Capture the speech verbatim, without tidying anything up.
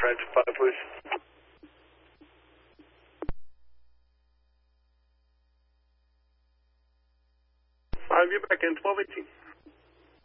French five, please. Five, you're back in twelve eighteen.